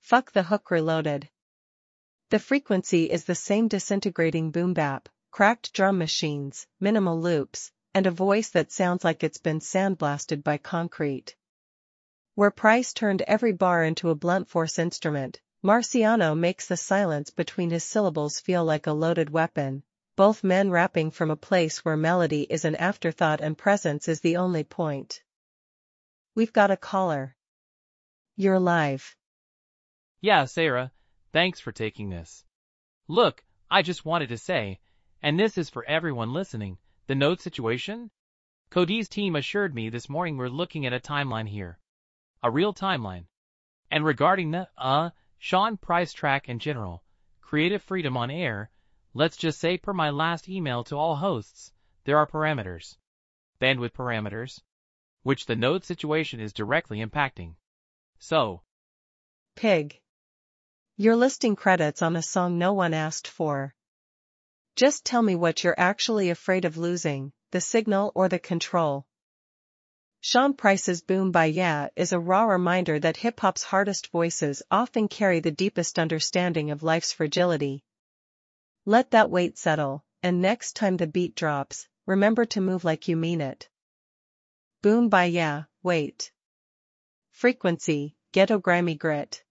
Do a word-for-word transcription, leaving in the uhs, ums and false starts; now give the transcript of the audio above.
Fuck the Hook Reloaded. The frequency is the same, disintegrating boom bap, cracked drum machines, minimal loops, and a voice that sounds like it's been sandblasted by concrete. Where Price turned every bar into a blunt force instrument, Marciano makes the silence between his syllables feel like a loaded weapon, both men rapping from a place where melody is an afterthought and presence is the only point. We've got a caller. You're live. Yeah, Sarah, thanks for taking this. Look, I just wanted to say, and this is for everyone listening, the node situation? Cody's team assured me this morning we're looking at a timeline here. A real timeline. And regarding the, uh, Sean Price track in general, creative freedom on air, let's just say per my last email to all hosts, there are parameters. Bandwidth parameters. Which the node situation is directly impacting. So. Pig. You're listing credits on a song no one asked for. Just tell me what you're actually afraid of losing, the signal or the control. Sean Price's Boom Bye Yeah is a raw reminder that hip-hop's hardest voices often carry the deepest understanding of life's fragility. Let that weight settle, and next time the beat drops, remember to move like you mean it. Boom Bye Yeah, wait. Frequency, Ghetto Grimy Grit.